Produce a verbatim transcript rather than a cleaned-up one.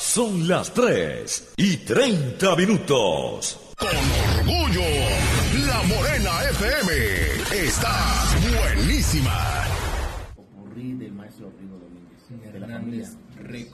Son las tres y treinta minutos. Con orgullo, La Morena F M está buenísima. Popurrí del maestro Rigo Domínguez. De la familia.